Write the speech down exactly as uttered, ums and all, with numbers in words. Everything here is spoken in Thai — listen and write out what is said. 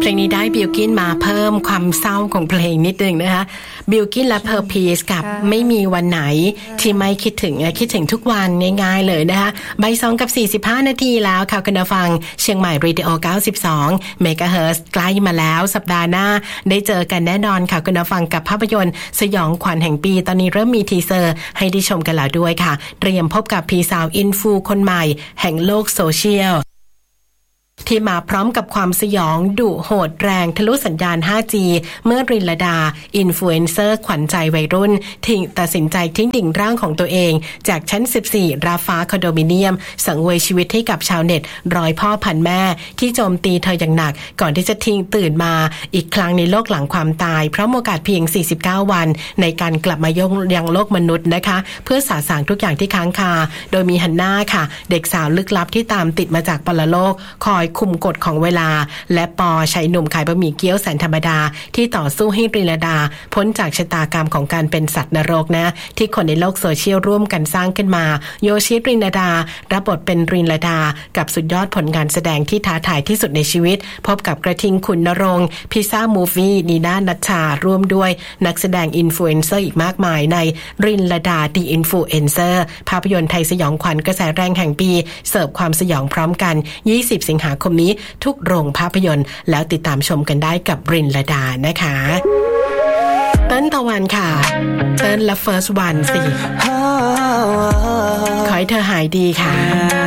เพลงนี้ได้บิลกินมาเพิ่มความเศร้าของเพลงนิดนึงนะคะบิลกินและเพอร์พีซกับไม่มีวันไหนที่ไม่คิดถึงคิดถึงทุกวันง่ายๆเลยนะคะบ่ายสองกับสี่สิบห้านาทีแล้วค่ะคุณผู้ฟังเชียงใหม่เรดิโอเก้าสิบสองเมกะเฮิร์ตซ์ใกล้มาแล้วสัปดาห์หน้าได้เจอกันแน่นอนค่ะคุณผู้ฟังกับภาพยนตร์สยองขวัญแห่งปีตอนนี้เริ่มมีทีเซอร์ให้ได้ชมกันแล้วด้วยค่ะเตรียมพบกับพี่สาวอินฟูคนใหม่แห่งโลกโซเชียลที่มาพร้อมกับความสยองดุโหดแรงทะลุสัญญาณ ห้าจี เมื่อรินลดาอินฟลูเอนเซอร์ขวัญใจวัยรุ่นทิ้งตัดสินใจทิ้งดิ่งร่างของตัวเองจากชั้นสิบสี่ราฟ้าคอนโดมิเนียมสังเวยชีวิตให้กับชาวเน็ตร้อยพ่อพันแม่ที่โจมตีเธออย่างหนักก่อนที่จะทิ้งตื่นมาอีกครั้งในโลกหลังความตายเพราะโอกาสเพียงสี่สิบเก้าวันในการกลับมายังโลกมนุษย์นะคะเพื่อสาสางทุกอย่างที่ค้างคาโดยมีฮันน่าค่ะเด็กสาวลึกลับที่ตามติดมาจากปรโลกคอยคุมกฎของเวลาและปอชายหนุ่มขายบะหมี่เกี๊ยวแสนธรรมดาที่ต่อสู้ให้รินลดาพ้นจากชะตากรรมของการเป็นสัตว์นรกนะที่คนในโลกโซเชียลร่วมกันสร้างขึ้นมาโยชิรินลดารับบทเป็นรินลดากับสุดยอดผลงานแสดงที่ท้าทายที่สุดในชีวิตพบกับกระทิงขุนนรงค์พิซซ่ามูฟวี่นีน่านัชชาร่วมด้วยนักแสดงอินฟลูเอนเซอร์อีกมากมายในรินลดาดีอินฟลูเอนเซอร์ภาพยนตร์ไทยสยองขวัญกระแสแรงแห่งปีเสิร์ฟความสยองพร้อมกันยี่สิบสิงหาคมนี้ทุกโรงภาพยนตร์แล้วติดตามชมกันได้กับรินลดานะคะเติ้ลตะวันค่ะเติ้ลและ First One สิขอให้เธอหายดีค่ะ